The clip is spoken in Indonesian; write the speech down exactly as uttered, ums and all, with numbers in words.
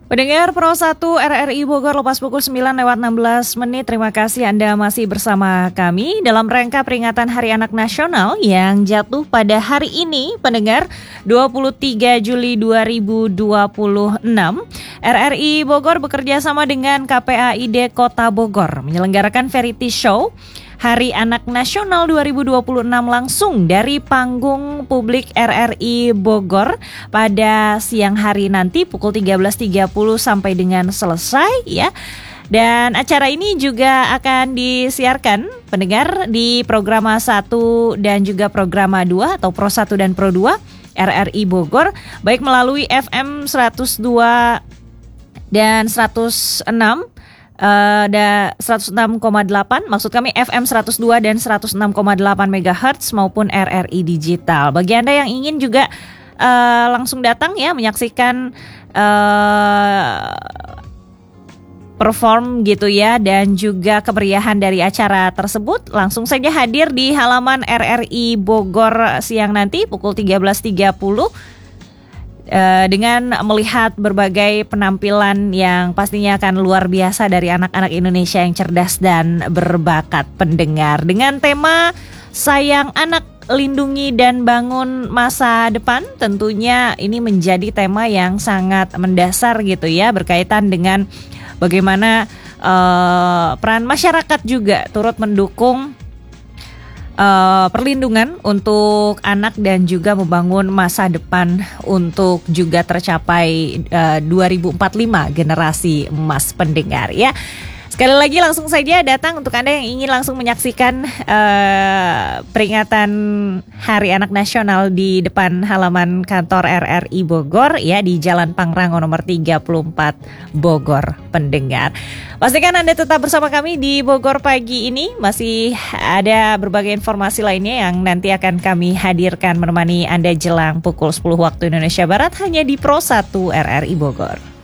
Pendengar Pro satu R R I Bogor lepas pukul sembilan lewat enam belas menit. Terima kasih Anda masih bersama kami dalam rangka peringatan Hari Anak Nasional yang jatuh pada hari ini, pendengar, dua puluh tiga Juli dua ribu dua puluh enam. R R I Bogor bekerja sama dengan K P A I D Kota Bogor menyelenggarakan Variety Show Hari Anak Nasional dua ribu dua puluh enam langsung dari panggung publik R R I Bogor pada siang hari nanti pukul tiga belas tiga puluh sampai dengan selesai ya. Dan acara ini juga akan disiarkan pendengar di Programa satu dan juga Programa dua atau Pro satu dan Pro dua R R I Bogor, baik melalui F M seratus dua dan seratus enam. Uh, ada seratus enam koma delapan, maksud kami F M seratus dua dan seratus enam koma delapan megahertz maupun R R I digital. Bagi Anda yang ingin juga uh, langsung datang ya menyaksikan uh, perform gitu ya dan juga kemeriahan dari acara tersebut, langsung saja hadir di halaman R R I Bogor siang nanti pukul tiga belas tiga puluh. Uh, dengan melihat berbagai penampilan yang pastinya akan luar biasa dari anak-anak Indonesia yang cerdas dan berbakat, pendengar. Dengan tema Sayang Anak, Lindungi dan Bangun Masa Depan, tentunya ini menjadi tema yang sangat mendasar gitu ya, berkaitan dengan bagaimana uh, peran masyarakat juga turut mendukung Uh, perlindungan untuk anak dan juga membangun masa depan untuk juga tercapai uh, dua ribu empat puluh lima generasi emas, pendengar ya. Sekali lagi langsung saja datang untuk Anda yang ingin langsung menyaksikan uh, peringatan Hari Anak Nasional di depan halaman kantor R R I Bogor ya, di Jalan Pangrango nomor tiga puluh empat Bogor, pendengar. Pastikan Anda tetap bersama kami di Bogor pagi ini. Masih ada berbagai informasi lainnya yang nanti akan kami hadirkan menemani Anda jelang pukul sepuluh waktu Indonesia Barat hanya di Pro satu R R I Bogor.